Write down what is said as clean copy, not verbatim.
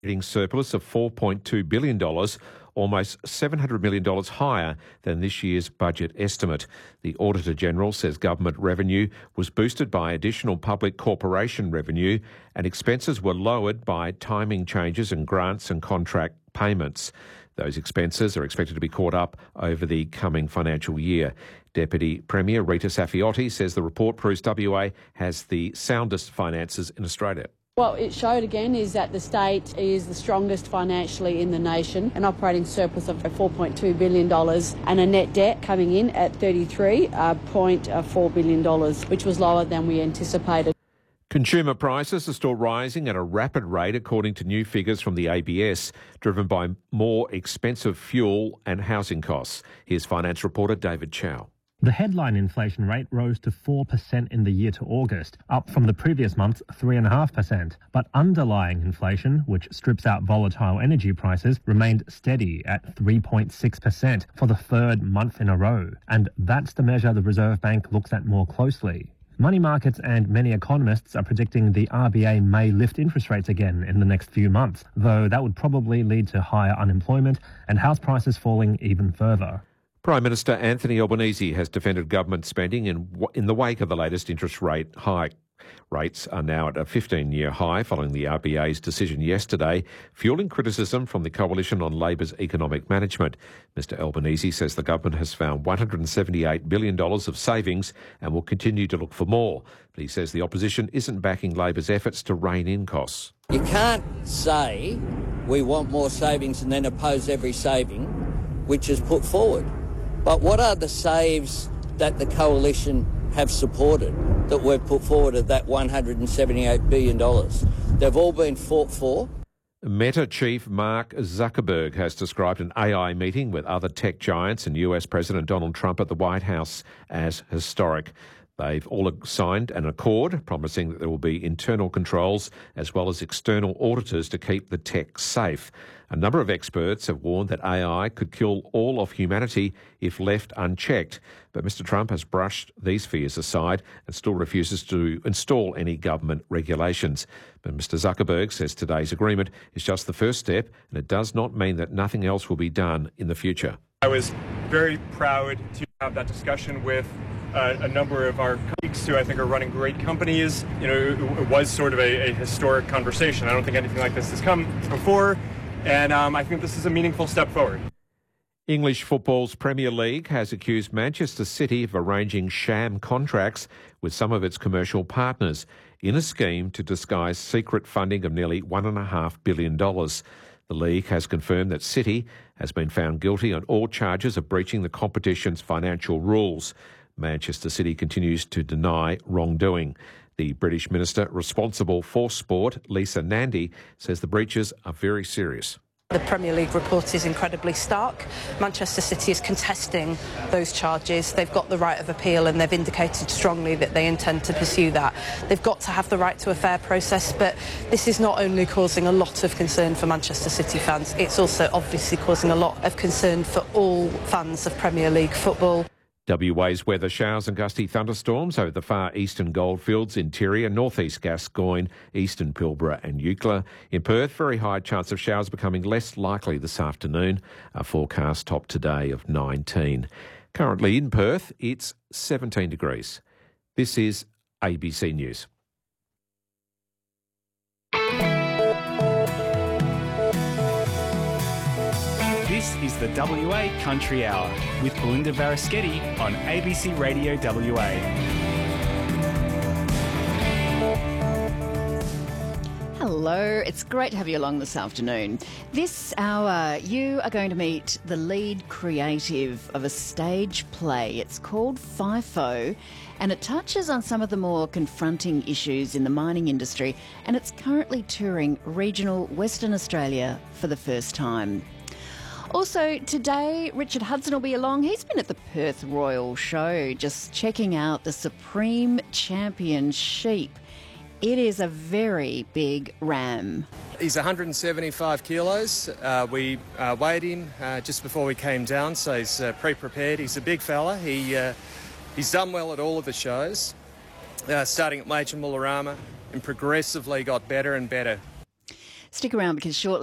surplus of $4.2 billion, almost $700 million higher than this year's budget estimate. The Auditor-General says government revenue was boosted by additional public corporation revenue and expenses were lowered by timing changes in grants and contract payments. Those expenses are expected to be caught up over the coming financial year. Deputy Premier Rita Saffioti says the report proves WA has the soundest finances in Australia. What it showed again is that the state is the strongest financially in the nation, an operating surplus of $4.2 billion and a net debt coming in at $33.4 billion, which was lower than we anticipated. Consumer prices are still rising at a rapid rate according to new figures from the ABS, driven by more expensive fuel and housing costs. Here's finance reporter David Chow. The headline inflation rate rose to 4% in the year to August, up from the previous month's 3.5%. But underlying inflation, which strips out volatile energy prices, remained steady at 3.6% for the third month in a row. And that's the measure the Reserve Bank looks at more closely. Money markets and many economists are predicting the RBA may lift interest rates again in the next few months, though that would probably lead to higher unemployment and house prices falling even further. Prime Minister Anthony Albanese has defended government spending in the wake of the latest interest rate hike. Rates are now at a 15-year high following the RBA's decision yesterday, fueling criticism from the Coalition on Labor's economic management. Mr Albanese says the government has found $178 billion of savings and will continue to look for more. But he says the opposition isn't backing Labor's efforts to rein in costs. You can't say we want more savings and then oppose every saving which is put forward. But what are the saves that the Coalition have supported that we've put forward of that $178 billion? They've all been fought for. Meta chief Mark Zuckerberg has described an AI meeting with other tech giants and US President Donald Trump at the White House as historic. They've all signed an accord promising that there will be internal controls as well as external auditors to keep the tech safe. A number of experts have warned that AI could kill all of humanity if left unchecked. But Mr Trump has brushed these fears aside and still refuses to install any government regulations. But Mr Zuckerberg says today's agreement is just the first step and it does not mean that nothing else will be done in the future. I was very proud to have that discussion with a number of our colleagues who I think are running great companies. You know, it was sort of a historic conversation. I don't think anything like this has come before, and I think this is a meaningful step forward. English football's Premier League has accused Manchester City of arranging sham contracts with some of its commercial partners in a scheme to disguise secret funding of nearly $1.5 billion. The league has confirmed that City has been found guilty on all charges of breaching the competition's financial rules. Manchester City continues to deny wrongdoing. The British Minister responsible for sport, Lisa Nandy, says the breaches are very serious. The Premier League report is incredibly stark. Manchester City is contesting those charges. They've got the right of appeal and they've indicated strongly that they intend to pursue that. They've got to have the right to a fair process, but this is not only causing a lot of concern for Manchester City fans, it's also obviously causing a lot of concern for all fans of Premier League football. WA's weather: showers and gusty thunderstorms over the far eastern goldfields, interior, northeast Gascoyne, eastern Pilbara and Eucla. In Perth, very high chance of showers becoming less likely this afternoon. A forecast top today of 19. Currently in Perth, it's 17 degrees. This is ABC News. This is the WA Country Hour with Belinda Varaschetti on ABC Radio WA. Hello, it's great to have you along this afternoon. This hour, you are going to meet the lead creative of a stage play. It's called FIFO, and it touches on some of the more confronting issues in the mining industry, and it's currently touring regional Western Australia for the first time. Also, today, Richard Hudson will be along. He's been at the Perth Royal Show, just checking out the Supreme Champion sheep. It is a very big ram. He's 175 kilos. We weighed him just before we came down, so he's pre-prepared. He's a big fella. He's done well at all of the shows, starting at Major Mullerama, and progressively got better and better. Stick around because shortly